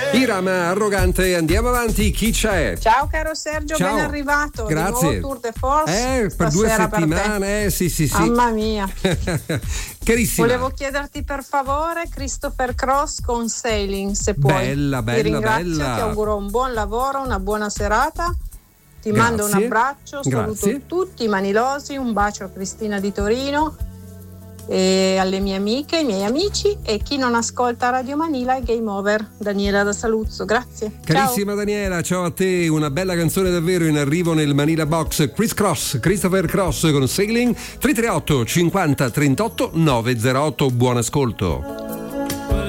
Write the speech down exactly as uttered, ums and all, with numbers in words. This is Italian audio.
Iram, arrogante, andiamo avanti, chi c'è? Ciao caro Sergio, Ciao. ben arrivato. Grazie. Di nuovo Tour de Force. Eh, per due settimane, eh, sì, sì, sì. Mamma mia. Carissima. Volevo chiederti per favore Christopher Cross con Sailing, se puoi. Bella, bella, ti ringrazio, bella. ti auguro un buon lavoro, una buona serata. Ti Grazie. mando un abbraccio, saluto Grazie. tutti i manilosi, un bacio a Cristina di Torino e alle mie amiche, ai miei amici e chi non ascolta Radio Manila è Game Over. Daniela da Saluzzo, grazie. Carissima ciao. Daniela, ciao a te, una bella canzone davvero in arrivo nel Manila Box. Chris Cross, Christopher Cross con Sailing. Tre tre otto cinquanta trentotto nove zero otto, buon ascolto.